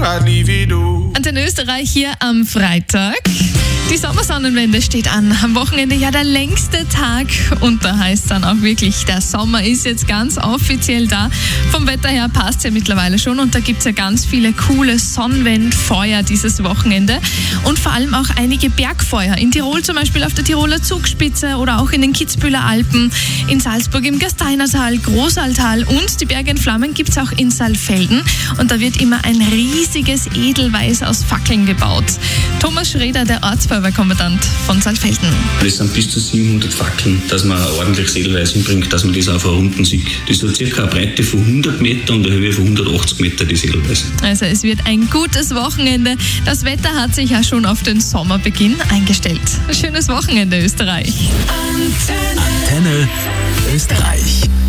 Antenne Österreich hier am Freitag. Die Sommersonnenwende steht an. Am Wochenende ja der längste Tag und da heißt dann auch wirklich, der Sommer ist jetzt ganz offiziell da. Vom Wetter her passt ja mittlerweile schon und da gibt es ja ganz viele coole Sonnenwendfeuer dieses Wochenende und vor allem auch einige Bergfeuer. In Tirol zum Beispiel auf der Tiroler Zugspitze oder auch in den Kitzbüheler Alpen, in Salzburg im Gasteinertal, Großaltal und die Berge in Flammen gibt es auch in Saalfelden und da wird immer ein riesiges Edelweiß aus Fackeln gebaut. Thomas Schreder, der Ortsfeuerwehrkommandant von Saalfelden. Das sind bis zu 700 Fackeln, dass man ordentlich Edelweiß hinbringt, dass man das auf einer Runden sieht. Das hat circa eine Breite von 100 Meter und eine Höhe von 180 Meter, das Edelweiß. Also es wird ein gutes Wochenende. Das Wetter hat sich ja schon auf den Sommerbeginn eingestellt. Ein schönes Wochenende, Österreich. Antenne Österreich.